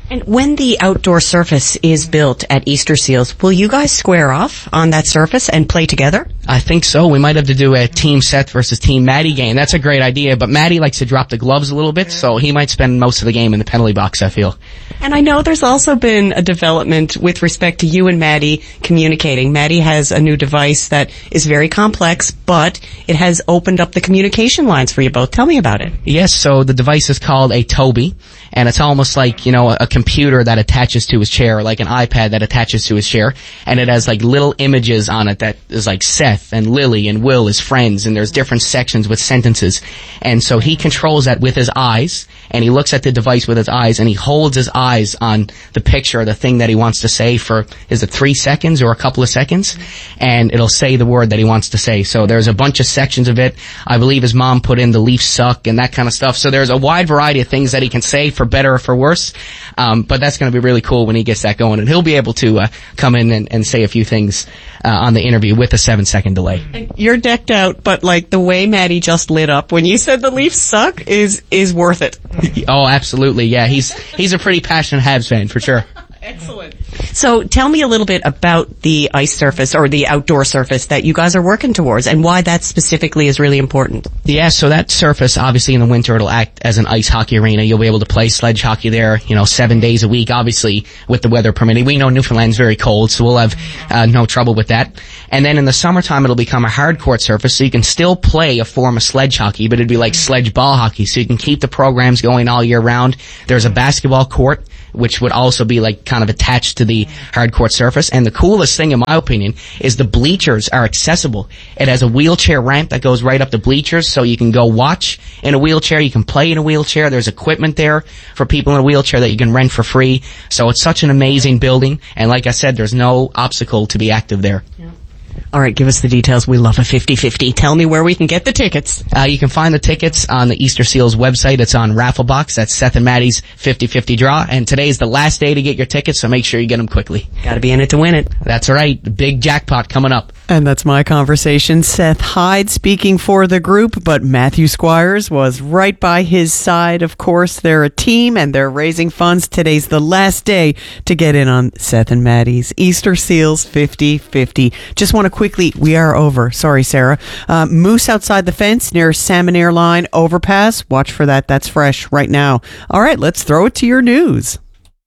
And when the outdoor surface is built at Easter Seals, will you guys square off on that surface and play together? I think so. We might have to do a Team Seth versus Team Maddie game. That's a great idea, but Maddie likes to drop the gloves a little bit, so he might spend most of the game in the penalty box, I feel. And I know there's also been a development with respect to you and Maddie communicating. Maddie has a new device that is very complex, but it has opened up the communication lines for you both. Tell me about it. Yes, so the device is called a Toby, and it's almost like, a computer that attaches to his chair, like an iPad that attaches to his chair, and it has like little images on it that is like Seth and Lily and Will as friends, and there's different sections with sentences. And so he controls that with his eyes, and he looks at the device with his eyes, and he holds his eyes on the picture or the thing that he wants to say for, is it 3 seconds or a couple of seconds? And it'll say the word that he wants to say. So there's a bunch of sections of it. I believe his mom put in the Leafs suck and that kind of stuff. So there's a wide variety of things that he can say for better or for worse. But that's going to be really cool when he gets that going, and he'll be able to come in and say a few things on the interview with a 7-second delay. You're decked out, but like the way Maddie just lit up when you said the Leafs suck is worth it. Oh, absolutely. Yeah, he's a pretty passionate Habs fan for sure. Excellent. So tell me a little bit about the ice surface or the outdoor surface that you guys are working towards and why that specifically is really important. Yeah, so that surface, obviously in the winter, it'll act as an ice hockey arena. You'll be able to play sledge hockey there, 7 days a week, obviously, with the weather permitting. We know Newfoundland's very cold, so we'll have no trouble with that. And then in the summertime, it'll become a hard court surface, so you can still play a form of sledge hockey, but it'd be like sledge ball hockey, so you can keep the programs going all year round. There's a basketball court, which would also be like kind of attached to the hard court surface. And the coolest thing, in my opinion, is the bleachers are accessible. It has a wheelchair ramp that goes right up the bleachers, so you can go watch in a wheelchair, you can play in a wheelchair. There's equipment there for people in a wheelchair that you can rent for free. So it's such an amazing building, and like I said, there's no obstacle to be active there. Yeah. All right, give us the details. We love a 50-50. Tell me where we can get the tickets. You can find the tickets on the Easter Seals website. It's on Rafflebox. That's Seth and Maddie's 50-50 draw. And today's the last day to get your tickets, so make sure you get them quickly. Got to be in it to win it. That's right. The big jackpot coming up. And that's my conversation. Seth Hyde speaking for the group, but Matthew Squires was right by his side. Of course, they're a team and they're raising funds. Today's the last day to get in on Seth and Maddie's Easter Seals 50-50. Just want to quickly, we are over. Sorry, Sarah. Moose outside the fence near Salmon Line overpass. Watch for that. That's fresh right now. All right, let's throw it to your news.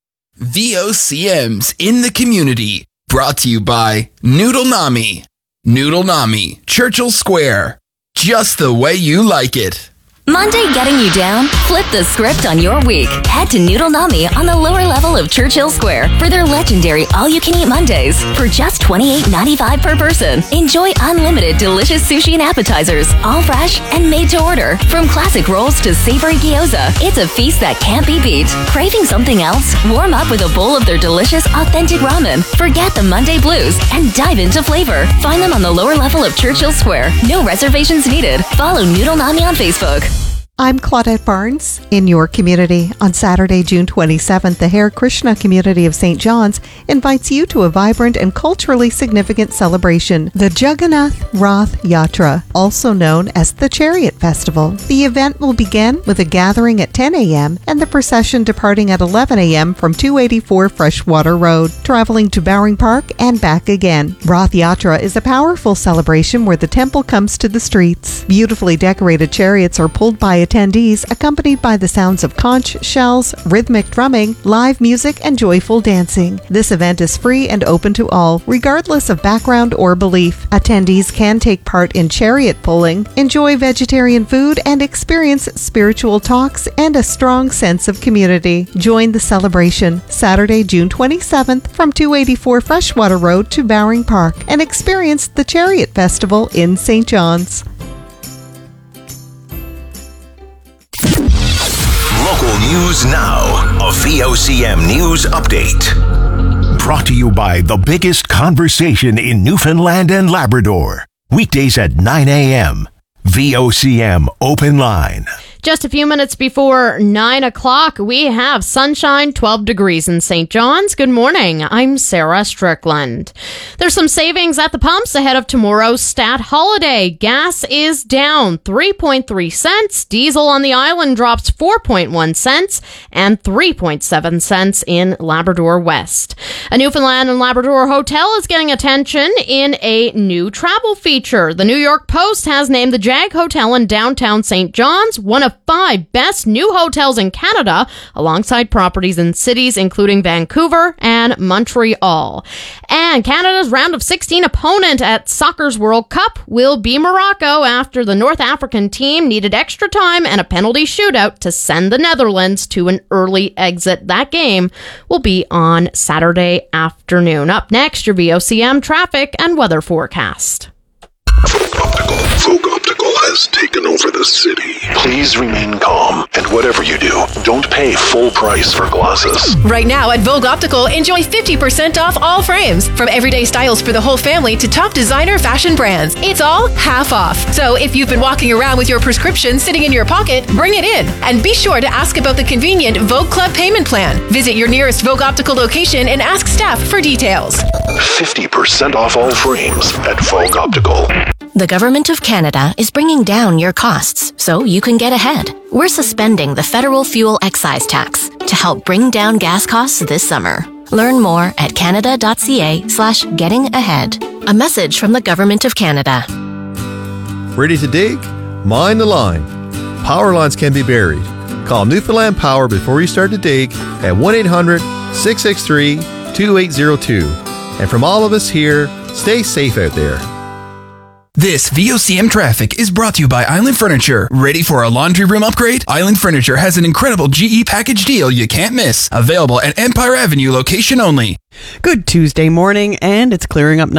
VOCM's in the community. Brought to you by Noodle Nami. Noodle Nami, Churchill Square. Just the way you like it. Monday getting you down? Flip the script on your week. Head to Noodle Nami on the lower level of Churchill Square for their legendary all-you-can-eat Mondays for just $28.95 per person. Enjoy unlimited delicious sushi and appetizers, all fresh and made to order. From classic rolls to savory gyoza, it's a feast that can't be beat. Craving something else? Warm up with a bowl of their delicious, authentic ramen. Forget the Monday blues and dive into flavor. Find them on the lower level of Churchill Square. No reservations needed. Follow Noodle Nami on Facebook. I'm Claudette Barnes. In your community, on Saturday, June 27th, the Hare Krishna community of St. John's invites you to a vibrant and culturally significant celebration, the Jagannath Rath Yatra, also known as the Chariot Festival. The event will begin with a gathering at 10 a.m. and the procession departing at 11 a.m. from 284 Freshwater Road, traveling to Bowring Park and back again. Rath Yatra is a powerful celebration where the temple comes to the streets. Beautifully decorated chariots are pulled by attendees, accompanied by the sounds of conch shells, rhythmic drumming, live music, and joyful dancing. This event is free and open to all, regardless of background or belief. Attendees can take part in chariot pulling, enjoy vegetarian food, and experience spiritual talks and a strong sense of community. Join the celebration Saturday, June 27th from 284 Freshwater Road to Bowring Park and experience the Chariot Festival in St. John's. Local news now. A VOCM news update. Brought to you by the biggest conversation in Newfoundland and Labrador. Weekdays at 9 a.m. VOCM Open Line. Just a few minutes before 9 o'clock, we have sunshine, 12 degrees in St. John's. Good morning. I'm Sarah Strickland. There's some savings at the pumps ahead of tomorrow's stat holiday. Gas is down 3.3 cents. Diesel on the island drops 4.1 cents and 3.7 cents in Labrador West. A Newfoundland and Labrador hotel is getting attention in a new travel feature. The New York Post has named the Jag Hotel in downtown St. John's one of 5 best new hotels in Canada, alongside properties in cities including Vancouver and Montreal. And Canada's round of 16 opponent at Soccer's World Cup will be Morocco after the North African team needed extra time and a penalty shootout to send the Netherlands to an early exit. That game will be on Saturday afternoon. Up next, your VOCM traffic and weather forecast. Vogue Optical has taken over the city. Please remain calm, and whatever you do, don't pay full price for glasses. Right now at Vogue Optical, enjoy 50% off all frames. From everyday styles for the whole family to top designer fashion brands. It's all half off. So if you've been walking around with your prescription sitting in your pocket, bring it in. And be sure to ask about the convenient Vogue Club payment plan. Visit your nearest Vogue Optical location and ask staff for details. 50% off all frames at Vogue Optical. The Government of Canada is bringing down your costs so you can get ahead. We're suspending the federal fuel excise tax to help bring down gas costs this summer. Learn more at canada.ca/getting-ahead. A message from the Government of Canada. Ready to dig? Mind the line. Power lines can be buried. Call Newfoundland Power before you start to dig at 1-800-663-2802. And from all of us here, stay safe out there. This VOCM traffic is brought to you by Island Furniture. Ready for a laundry room upgrade? Island Furniture has an incredible GE package deal you can't miss. Available at Empire Avenue location only. Good Tuesday morning, and it's clearing up